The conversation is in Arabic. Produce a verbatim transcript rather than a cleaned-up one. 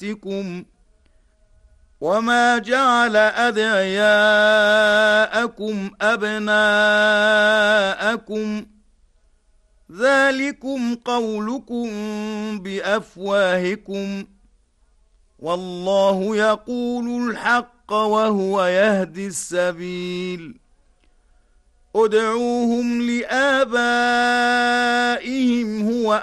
أمهاتكم وما جعل أدعياءكم أبناءكم ذلكم قولكم بأفواهكم والله يقول الحق وهو يهدي السبيل ادعوهم لآبائهم هو